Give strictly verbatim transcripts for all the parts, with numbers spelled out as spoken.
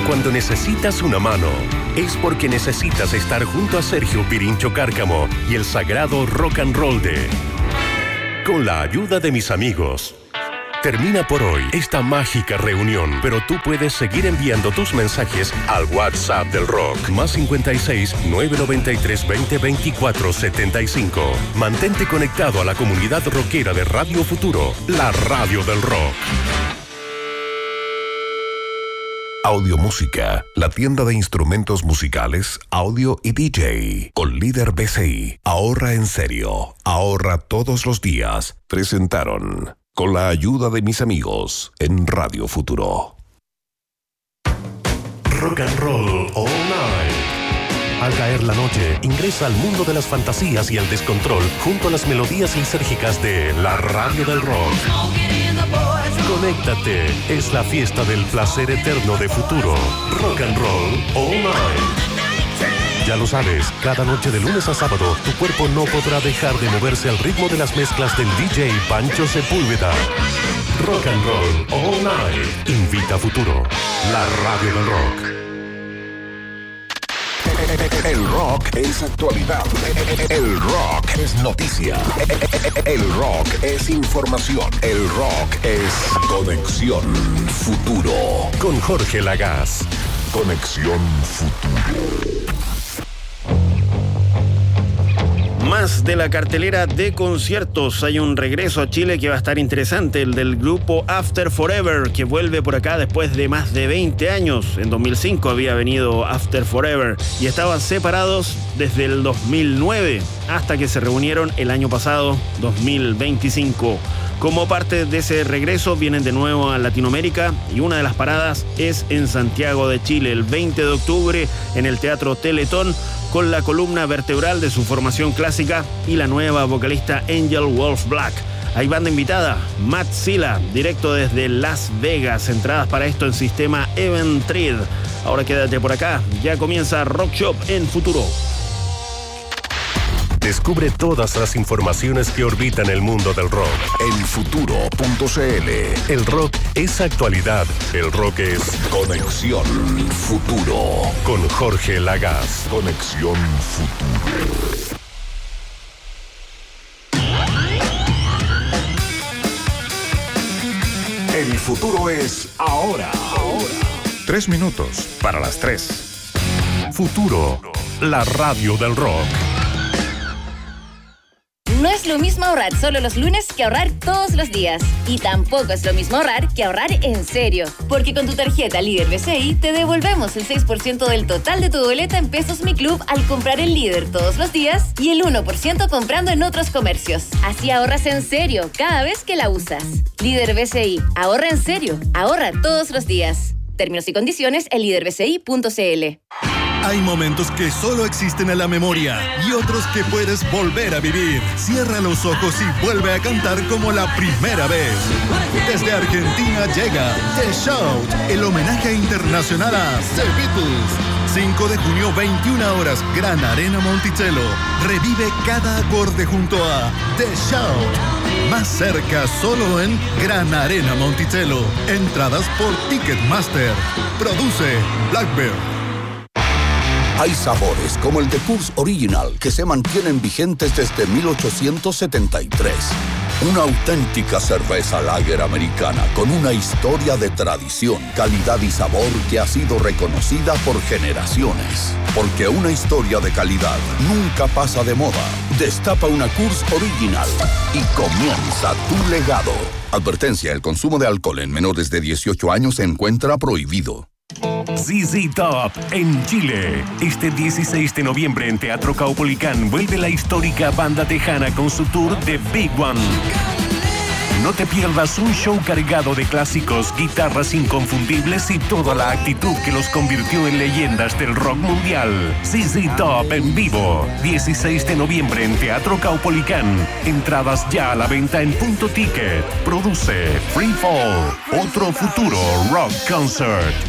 Cuando necesitas una mano, es porque necesitas estar junto a Sergio Pirincho Cárcamo y el sagrado rock and roll de Con la ayuda de mis amigos. Termina por hoy esta mágica reunión, pero tú puedes seguir enviando tus mensajes al WhatsApp del rock, más cincuenta y seis, novecientos noventa y tres, veinte, veinticuatro, setenta y cinco. Mantente conectado a la comunidad rockera de Radio Futuro, la radio del rock. Audiomúsica, la tienda de instrumentos musicales, audio y D J. Con Líder B C I. Ahorra en serio. Ahorra todos los días. Presentaron Con la ayuda de mis amigos en Radio Futuro. Rock and roll all night. Al caer la noche, ingresa al mundo de las fantasías y el descontrol junto a las melodías lisérgicas de la radio del rock. Conéctate, es la fiesta del placer eterno de Futuro. Rock and roll all night. Ya lo sabes, cada noche de lunes a sábado, tu cuerpo no podrá dejar de moverse al ritmo de las mezclas del D J Pancho Sepúlveda. Rock and roll all night. Invita a Futuro, la radio del rock. El rock es actualidad. El rock es noticia. El rock es información. El rock es Conexión Futuro. Con Jorge Lagaz. Conexión Futuro. Más de la cartelera de conciertos. Hay un regreso a Chile que va a estar interesante, el del grupo After Forever, que vuelve por acá después de más de veinte años. En dos mil cinco había venido After Forever y estaban separados desde el dos mil nueve hasta que se reunieron el año pasado, dos mil veinticinco. Como parte de ese regreso vienen de nuevo a Latinoamérica y una de las paradas es en Santiago de Chile el veinte de octubre en el Teatro Teletón, con la columna vertebral de su formación clásica y la nueva vocalista Angel Wolf Black. Hay banda invitada, Matt Silla, directo desde Las Vegas. Entradas para esto en sistema Eventrid. Ahora quédate por acá, ya comienza Rock Shop en Futuro. Descubre todas las informaciones que orbitan el mundo del rock en futuro punto c l. El rock es actualidad. El rock es Conexión Futuro. Con Jorge Lagaz. Conexión Futuro. El futuro es ahora. Ahora. Tres minutos para las tres. Futuro, la radio del rock. No es lo mismo ahorrar solo los lunes que ahorrar todos los días. Y tampoco es lo mismo ahorrar que ahorrar en serio. Porque con tu tarjeta Líder B C I te devolvemos el seis por ciento del total de tu boleta en Pesos Mi Club al comprar en Líder todos los días y el uno por ciento comprando en otros comercios. Así ahorras en serio cada vez que la usas. Líder B C I. Ahorra en serio. Ahorra todos los días. Términos y condiciones en líder b c i punto c l. Hay momentos que solo existen en la memoria y otros que puedes volver a vivir. Cierra los ojos y vuelve a cantar como la primera vez. Desde Argentina llega The Shout, el homenaje internacional a The Beatles. cinco de junio, veintiuna horas, Gran Arena Monticello. Revive cada acorde junto a The Shout. Más cerca solo en Gran Arena Monticello. Entradas por Ticketmaster. Produce Blackbeard. Hay sabores como el de Coors Original que se mantienen vigentes desde mil ochocientos setenta y tres. Una auténtica cerveza lager americana con una historia de tradición, calidad y sabor que ha sido reconocida por generaciones. Porque una historia de calidad nunca pasa de moda. Destapa una Coors Original y comienza tu legado. Advertencia: el consumo de alcohol en menores de dieciocho años se encuentra prohibido. Z Z Top en Chile. Este dieciséis de noviembre en Teatro Caupolicán vuelve la histórica banda tejana con su tour The Big One. No te pierdas un show cargado de clásicos, guitarras inconfundibles y toda la actitud que los convirtió en leyendas del rock mundial. Z Z Top en vivo. dieciséis de noviembre en Teatro Caupolicán. Entradas ya a la venta en Punto Ticket. Produce Free Fall. Otro futuro rock concert.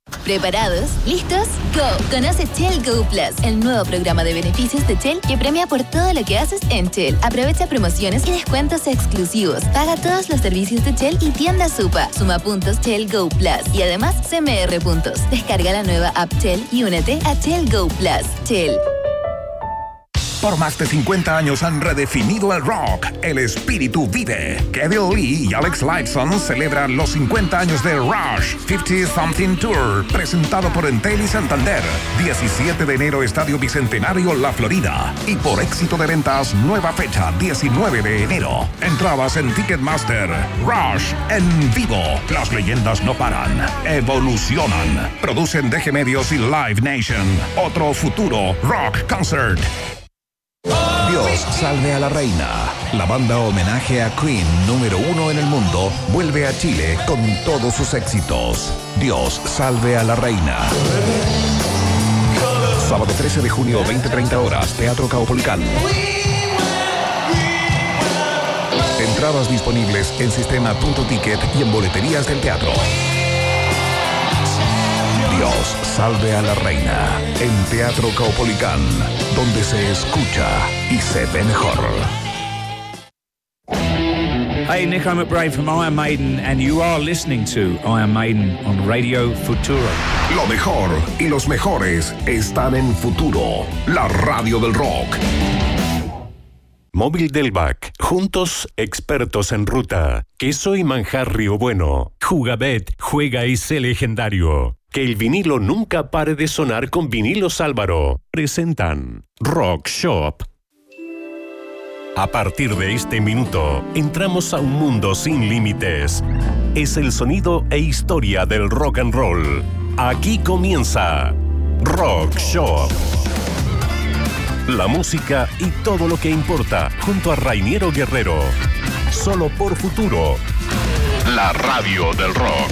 ¿Preparados? ¿Listos? ¡Go! Conoce Shell Go Plus, el nuevo programa de beneficios de Shell que premia por todo lo que haces en Shell. Aprovecha promociones y descuentos exclusivos. Paga todos los servicios de Shell y tienda Supa. Suma puntos Shell Go Plus y además C M R puntos. Descarga la nueva app Shell y únete a Shell Go Plus. Shell. Por más de cincuenta años han redefinido el rock. El espíritu vive. Kevin Lee y Alex Lifeson celebran los cincuenta años de Rush cincuenta Something Tour, presentado por Entel y Santander. diecisiete de enero, Estadio Bicentenario, La Florida. Y por éxito de ventas, nueva fecha, diecinueve de enero. Entradas en Ticketmaster. Rush en vivo. Las leyendas no paran. Evolucionan. Producen D G Medios y Live Nation. Otro futuro rock concert. Dios salve a la reina. La banda homenaje a Queen número uno en el mundo vuelve a Chile con todos sus éxitos. Dios salve a la reina. Sábado trece de junio, veinte treinta horas, Teatro Caupolicán. Entradas disponibles en sistema punto ticket y en boleterías del teatro. Dios salve a la reina en Teatro Caupolicán, donde se escucha y se ve mejor. Hey, Nico McBride from Iron Maiden, and you are listening to Iron Maiden on Radio Futuro. Lo mejor y los mejores están en Futuro, la radio del rock. Móvil del B A C. Juntos, expertos en ruta. Queso y manjar Río Bueno. Jugabet, juega y sé legendario. Que el vinilo nunca pare de sonar con Vinilos Álvaro. Presentan Rock Shop. A partir de este minuto, entramos a un mundo sin límites. Es el sonido e historia del rock and roll. Aquí comienza Rock Shop. La música y todo lo que importa, junto a Rainiero Guerrero. Solo por Futuro, la radio del rock.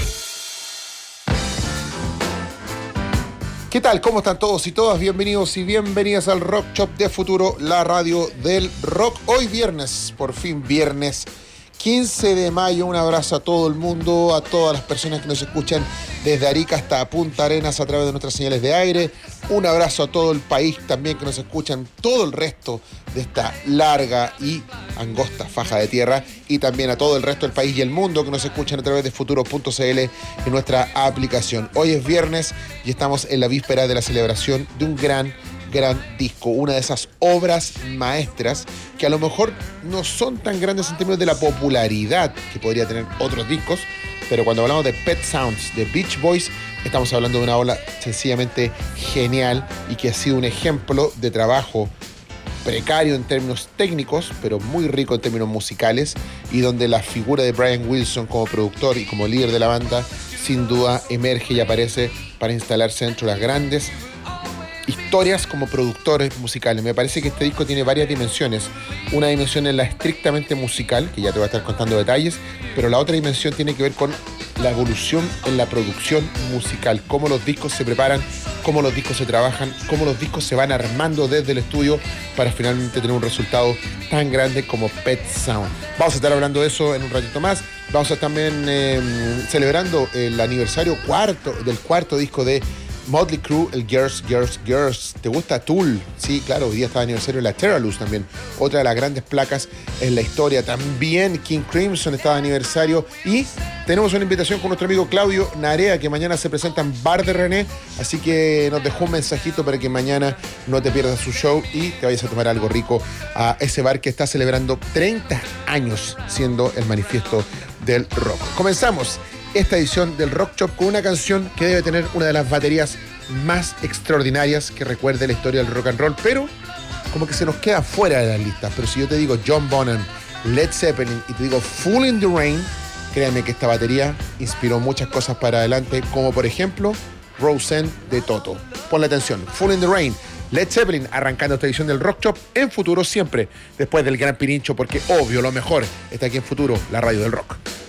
¿Qué tal? ¿Cómo están todos y todas? Bienvenidos y bienvenidas al Rock Shop de Futuro, la radio del rock. Hoy viernes, por fin viernes, quince de mayo. Un abrazo a todo el mundo, a todas las personas que nos escuchan desde Arica hasta Punta Arenas a través de nuestras señales de aire. Un abrazo a todo el país también que nos escuchan, todo el resto de esta larga y angosta faja de tierra, y también a todo el resto del país y el mundo que nos escuchan a través de futuro punto c l en nuestra aplicación. Hoy es viernes y estamos en la víspera de la celebración de un gran, gran disco, una de esas obras maestras que a lo mejor no son tan grandes en términos de la popularidad que podría tener otros discos, pero cuando hablamos de Pet Sounds, de Beach Boys, estamos hablando de una obra sencillamente genial y que ha sido un ejemplo de trabajo precario en términos técnicos, pero muy rico en términos musicales, y donde la figura de Brian Wilson como productor y como líder de la banda sin duda emerge y aparece para instalarse dentro de las grandes historias como productores musicales. Me parece que este disco tiene varias dimensiones. Una dimensión es la estrictamente musical, que ya te voy a estar contando detalles, pero la otra dimensión tiene que ver con la evolución en la producción musical, cómo los discos se preparan, cómo los discos se trabajan, cómo los discos se van armando desde el estudio para finalmente tener un resultado tan grande como Pet Sound. Vamos a estar hablando de eso en un ratito más. Vamos a estar también eh, celebrando el aniversario cuarto del cuarto disco de Motley Crue, el Girls, Girls, Girls. ¿Te gusta Tool? Sí, claro, hoy día está de aniversario de la Terraluz también, otra de las grandes placas en la historia. También King Crimson está de aniversario, y tenemos una invitación con nuestro amigo Claudio Narea, que mañana se presenta en Bar de René, así que nos dejó un mensajito para que mañana no te pierdas su show y te vayas a tomar algo rico a ese bar que está celebrando treinta años siendo el manifiesto del rock. Comenzamos esta edición del Rock Shop con una canción que debe tener una de las baterías más extraordinarias que recuerde la historia del rock and roll, pero como que se nos queda fuera de las listas. Pero si yo te digo John Bonham, Led Zeppelin y te digo Fool in the Rain, créanme que esta batería inspiró muchas cosas para adelante, como por ejemplo Roseanne de Toto. Ponle atención, Fool in the Rain, Led Zeppelin, arrancando esta edición del Rock Shop en Futuro, siempre después del Gran Pirincho, porque obvio lo mejor está aquí en Futuro, la radio del rock.